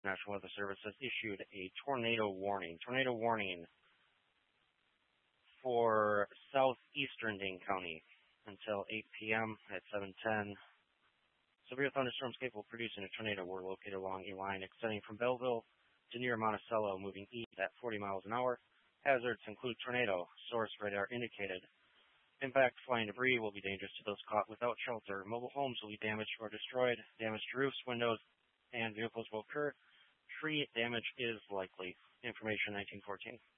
National Weather Service has issued a tornado warning. Tornado warning for southeastern Dane County until 8 p.m. at 7:10. Severe thunderstorms capable of producing a tornado were located along a line extending from Belleville to near Monticello, moving east at 40 miles an hour. Hazards include tornado, source radar indicated. Impact flying debris will be dangerous to those caught without shelter. Mobile homes will be damaged or destroyed. Damage to roofs, windows, and vehicles will occur. Tree damage is likely. Information 1914.